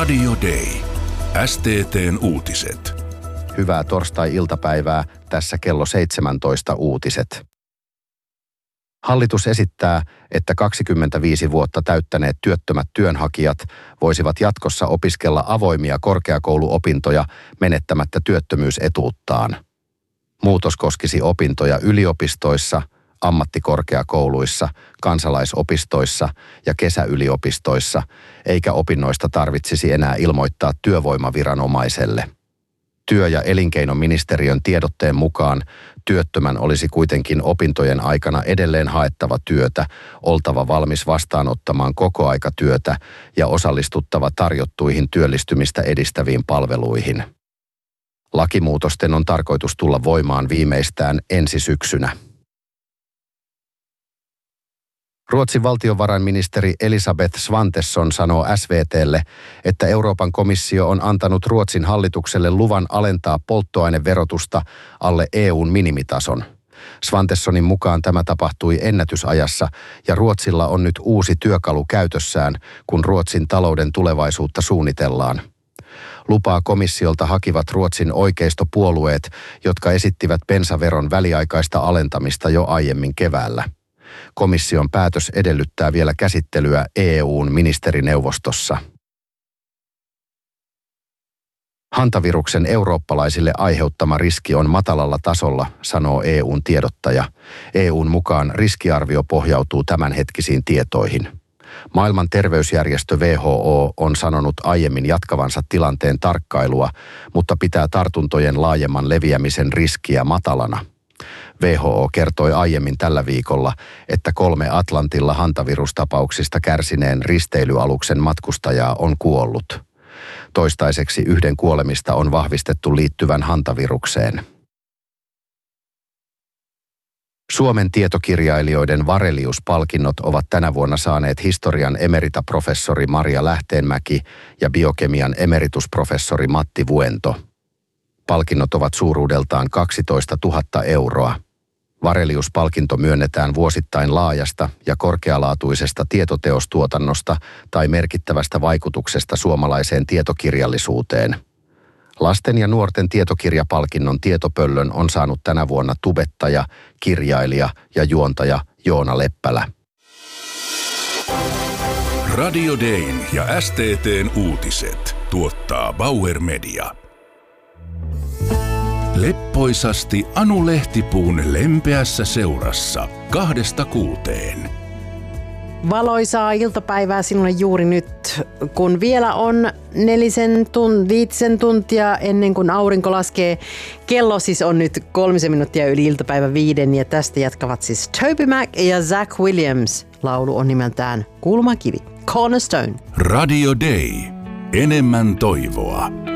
Radio Day. STT:n uutiset. Hyvää torstai-iltapäivää, tässä kello 17 uutiset. Hallitus esittää, että 25 vuotta täyttäneet työttömät työnhakijat voisivat jatkossa opiskella avoimia korkeakouluopintoja menettämättä työttömyysetuuttaan. Muutos koskisi opintoja yliopistoissa, ammattikorkeakouluissa, kansalaisopistoissa ja kesäyliopistoissa, eikä opinnoista tarvitsisi enää ilmoittaa työvoimaviranomaiselle. Työ- ja elinkeinoministeriön tiedotteen mukaan työttömän olisi kuitenkin opintojen aikana edelleen haettava työtä, oltava valmis vastaanottamaan kokoaikatyötä ja osallistuttava tarjottuihin työllistymistä edistäviin palveluihin. Lakimuutosten on tarkoitus tulla voimaan viimeistään ensi syksynä. Ruotsin valtiovarainministeri Elisabeth Svantesson sanoo SVT:lle, että Euroopan komissio on antanut Ruotsin hallitukselle luvan alentaa polttoaineverotusta alle EU:n minimitason. Svantessonin mukaan tämä tapahtui ennätysajassa ja Ruotsilla on nyt uusi työkalu käytössään, kun Ruotsin talouden tulevaisuutta suunnitellaan. Lupaa komissiolta hakivat Ruotsin oikeistopuolueet, jotka esittivät bensaveron väliaikaista alentamista jo aiemmin keväällä. Komission päätös edellyttää vielä käsittelyä EU:n ministerineuvostossa. Hantaviruksen eurooppalaisille aiheuttama riski on matalalla tasolla, sanoo EU:n tiedottaja. EU:n mukaan riskiarvio pohjautuu tämänhetkisiin tietoihin. Maailman terveysjärjestö WHO on sanonut aiemmin jatkavansa tilanteen tarkkailua, mutta pitää tartuntojen laajemman leviämisen riskiä matalana. WHO kertoi aiemmin tällä viikolla, että 3 Atlantilla hantavirustapauksista kärsineen risteilyaluksen matkustajaa on kuollut. Toistaiseksi 1 kuolemista on vahvistettu liittyvän hantavirukseen. Suomen tietokirjailijoiden Varelius-palkinnot ovat tänä vuonna saaneet historian emeritaprofessori Maria Lähteenmäki ja biokemian emeritusprofessori Matti Vuento. Palkinnot ovat suuruudeltaan 12 000 euroa. Varelius-palkinto myönnetään vuosittain laajasta ja korkealaatuisesta tietoteostuotannosta tai merkittävästä vaikutuksesta suomalaiseen tietokirjallisuuteen. Lasten ja nuorten tietokirjapalkinnon tietopöllön on saanut tänä vuonna tubettaja, kirjailija ja juontaja Joona Leppälä. Radio Dayn ja STT:n uutiset tuottaa Bauer Media. Leppoisasti Anu Lehtipuun lempeässä seurassa 2–6. Valoisaa iltapäivää sinulle juuri nyt, kun vielä on 5 tuntia ennen kuin aurinko laskee. Kello siis on nyt 3 minuuttia yli iltapäivä 5 ja tästä jatkavat siis Toby Mac ja Zach Williams. Laulu on nimeltään Kulmakivi. Cornerstone. Radio Day. Enemmän toivoa.